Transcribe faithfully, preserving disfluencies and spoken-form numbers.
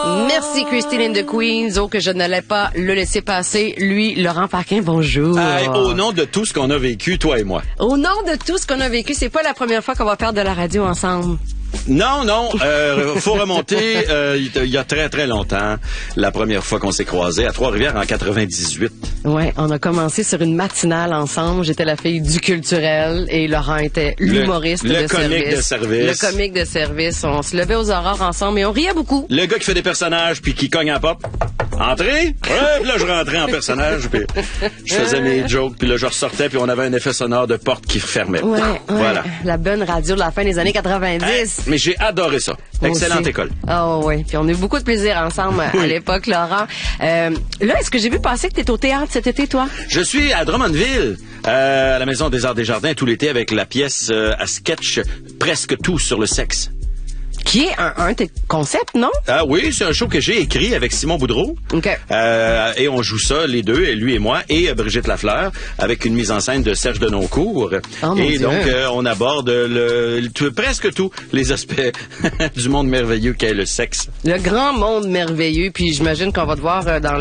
Merci Christine in the Queens. Oh, que je n'allais pas le laisser passer. Lui, Laurent Paquin, bonjour. Hey, au nom de tout ce qu'on a vécu, toi et moi. Au nom de tout ce qu'on a vécu, c'est pas la première fois qu'on va faire de la radio ensemble. Non, non, euh, faut remonter euh, il y a très, très longtemps, la première fois qu'on s'est croisés à Trois-Rivières en quatre-vingt-dix-huit. Ouais, on a commencé sur une matinale ensemble. J'étais la fille du culturel et Laurent était l'humoriste le de comique service. de service. Le comique de service. On se levait aux aurores ensemble et on riait beaucoup. Le gars qui fait des personnages puis qui cogne à la porte. Entrez? Ouais, puis là, je rentrais en personnage, puis je faisais mes jokes, puis là, je ressortais, puis on avait un effet sonore de porte qui fermait. Ouais, ouais. Voilà. La bonne radio de la fin des années quatre-vingt-dix. Hey, mais j'ai adoré ça. Moi Excellente aussi. école. Oh oui, puis on a eu beaucoup de plaisir ensemble Oui. à l'époque, Laurent. Euh, là, est-ce que j'ai vu passer que t'es au théâtre cet été, toi? Je suis à Drummondville, euh, à la Maison des Arts des Jardins, tout l'été, avec la pièce euh, à sketch Presque tout sur le sexe. Qui est un, un de tes concepts, non? Ah oui, c'est un show que j'ai écrit avec Simon Boudreau. OK. Euh, et on joue ça, les deux, et lui et moi, et euh, Brigitte Lafleur, avec une mise en scène de Serge Denoncourt. Oh, mon et Dieu. donc, euh, on aborde le, le- tout- presque tous les aspects du monde merveilleux qu'est le sexe. Le grand monde merveilleux, puis j'imagine qu'on va te voir euh, dans